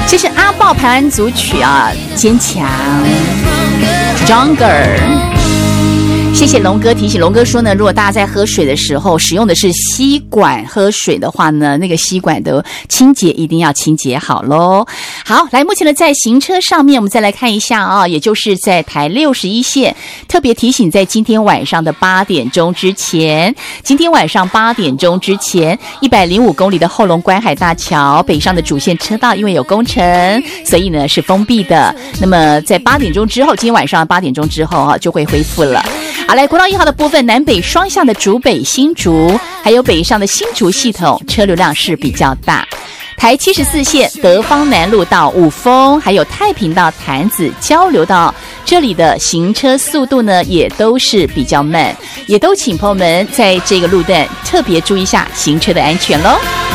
这是阿豹排湾组曲啊，坚强 Stronger。谢谢龙哥提醒，龙哥说呢，如果大家在喝水的时候使用的是吸管喝水的话呢，那个吸管的清洁一定要清洁好咯。好，来，目前呢在行车上面我们再来看一下啊，也就是在台61线，特别提醒在今天晚上的8点钟之前105公里的后龙观海大桥北上的主线车道因为有工程，所以呢是封闭的。那么在8点钟之后，今天晚上8点钟之后啊就会恢复了。好，来国道1号的部分，南北双向的竹北新竹还有北上的新竹系统车流量是比较大。台74线德芳南路到五峰还有太平到潭子交流道，这里的行车速度呢也都是比较慢，也都请朋友们在这个路段特别注意一下行车的安全咯。